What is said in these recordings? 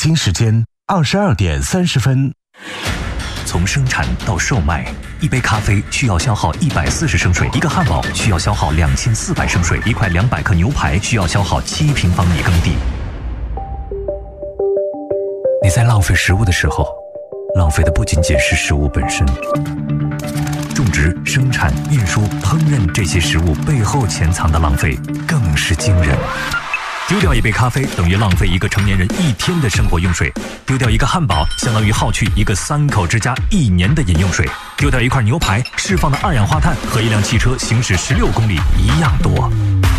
京时间22点30分。 从生产到售卖，一杯咖啡需要消耗140升水，一个汉堡需要消耗2400升水，一块200克牛排需要消耗7平方米耕地。你在浪费食物的时候，浪费的不仅仅是食物本身，种植、生产、运输、烹饪这些食物背后潜藏的浪费更是惊人。丢掉一杯咖啡等于浪费一个成年人1天的生活用水，丢掉一个汉堡相当于耗去一个3口之家1年的饮用水，丢掉一块牛排释放的二氧化碳和一辆汽车行驶16公里一样多。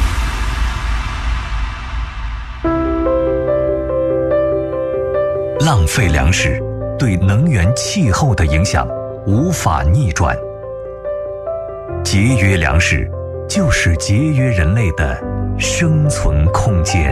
浪费粮食对能源、气候的影响无法逆转，节约粮食就是节约人类的生存空间。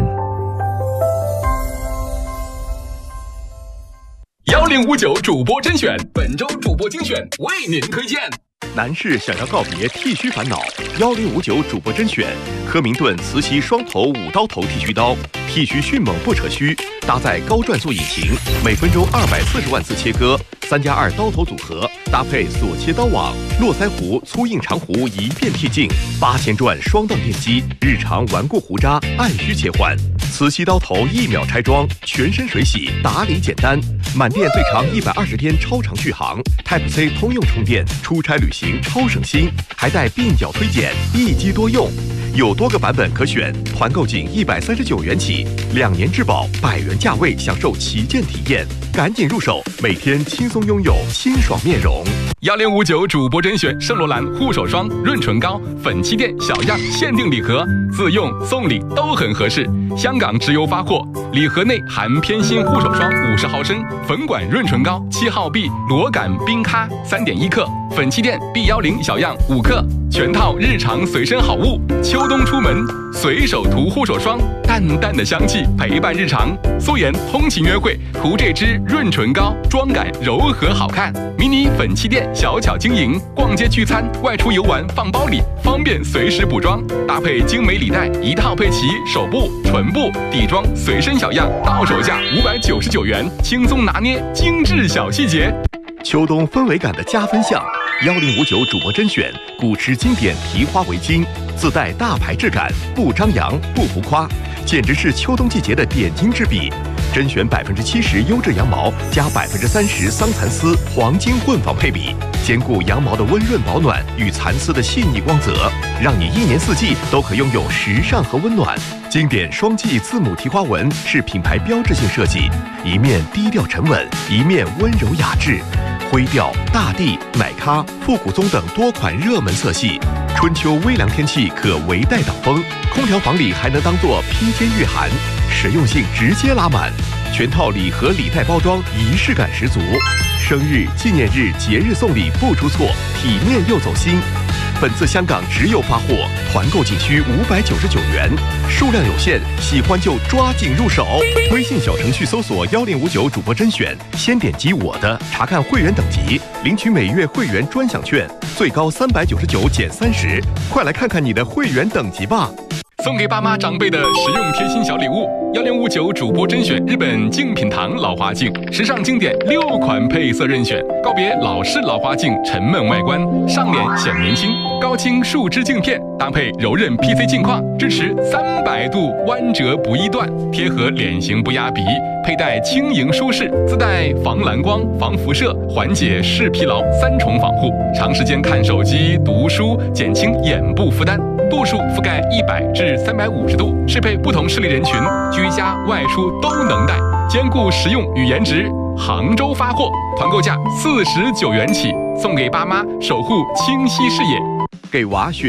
1059主播甄选，本周主播精选为您推荐。 男士想要告别剃须烦恼，1059主播甄选科明顿磁吸双头5刀头剃须刀，剃须迅猛不扯须，搭载高转速引擎，每分钟240万次切割，3+2刀头组合，搭配锁切刀网，络腮胡、粗硬长胡一遍剃净，8000转双档电机，日常顽固胡渣按需切换。磁吸刀头1秒拆装，全身水洗，打理简单，满电最长120天超长续航 ，Type C 通用充电，出差旅行超省心，还带鬓角推剪，一机多用。有多个版本可选，团购仅139元起，2年质保，100元价位享受旗舰体验，赶紧入手，每天轻松拥有清爽面容。 1059主播甄选圣罗兰护手霜、润唇膏、粉气垫小样限定礼盒，自用送礼都很合适。香港直邮发货，礼盒内含偏心护手霜50毫升，粉管润唇膏7号碧螺杆冰咖3.1克，粉气垫 B10小样5克，全套日常随身好物。秋冬出门随手涂护手霜，淡淡的香气陪伴日常。素颜通勤约会涂这支润唇膏，妆感柔和好看。迷你粉气垫小巧经营，逛街聚餐、外出游玩放包里，方便随时补妆。搭配精美礼袋一套配齐，手部、唇部、底妆随身小样，到手价599元，轻松拿捏精致小细节。 秋冬氛围感的加分项，1059主播甄选古驰经典提花围巾，自带大牌质感，不张扬不浮夸，简直是秋冬季节的点睛之笔。甄选70%优质羊毛加30%桑蚕丝黄金混纺配比，兼顾羊毛的温润保暖与蚕丝的细腻光泽，让你1年4季都可拥有时尚和温暖。经典双髻字母提花纹是品牌标志性设计，一面低调沉稳，一面温柔雅致。灰调、大地、奶咖、复古棕等多款热门色系，春秋微凉天气可围带挡风，空调房里还能当做披肩御寒，实用性直接拉满。全套礼盒礼袋包装仪式感十足，生日、纪念日、节日送礼不出错，体面又走心。本次香港直邮发货，团购仅需599元，数量有限，喜欢就抓紧入手。微信小程序搜索1059主播甄选，先点击我的，查看会员等级，领取每月会员专享券，最高399减30，快来看看你的会员等级吧。 送给爸妈长辈的实用贴心小礼物，1059主播甄选日本净品堂老花镜，时尚经典6款配色任选，告别老式老花镜沉闷外观，上脸显年轻。高清树脂镜片搭配柔韧 PC 镜框，支持300度弯折不易断，贴合脸型不压鼻，佩戴轻盈舒适，自带防蓝光、防辐射，缓解视疲劳3重防护，长时间看手机、读书，减轻眼部负担。度数覆盖100至350度，适配不同视力人群，居家外出都能戴，兼顾实用与颜值。杭州发货，团购价49元起，送给爸妈，守护清晰视野。 给娃选